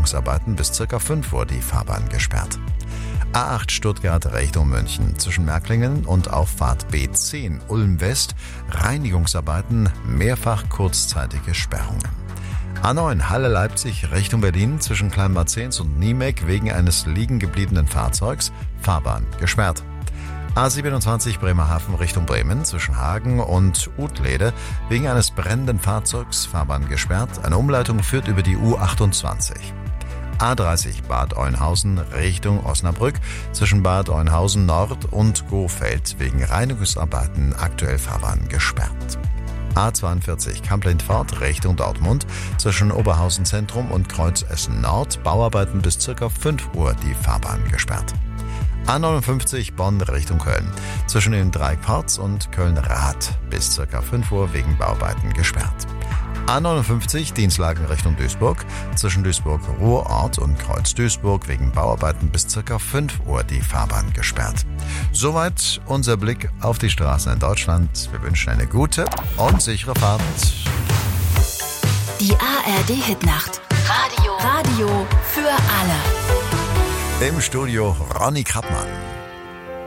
Reinigungsarbeiten bis ca. 5 Uhr die Fahrbahn gesperrt. A8 Stuttgart Richtung München zwischen Märklingen und Auffahrt B10 Ulm West Reinigungsarbeiten, mehrfach kurzzeitige Sperrungen. A9 Halle Leipzig Richtung Berlin zwischen Kleinbad-Zehns und Niemek wegen eines liegen gebliebenen Fahrzeugs, Fahrbahn gesperrt. A27 Bremerhaven Richtung Bremen zwischen Hagen und Utlede wegen eines brennenden Fahrzeugs, Fahrbahn gesperrt. Eine Umleitung führt über die U28. A30 Bad Oeynhausen Richtung Osnabrück zwischen Bad Oeynhausen Nord und Gohfeld wegen Reinigungsarbeiten aktuell Fahrbahn gesperrt. A42 Kamp-Lintfort Richtung Dortmund zwischen Oberhausen Zentrum und Kreuz Essen Nord Bauarbeiten bis ca. 5 Uhr die Fahrbahn gesperrt. A59 Bonn Richtung Köln zwischen den Dreieckports und Köln-Rath bis ca. 5 Uhr wegen Bauarbeiten gesperrt. A59 Dienstlagen Richtung Duisburg zwischen Duisburg-Ruhrort und Kreuz-Duisburg wegen Bauarbeiten bis ca. 5 Uhr die Fahrbahn gesperrt. Soweit unser Blick auf die Straßen in Deutschland. Wir wünschen eine gute und sichere Fahrt. Die ARD-Hitnacht. Radio für alle. Im Studio Ronny Krappmann.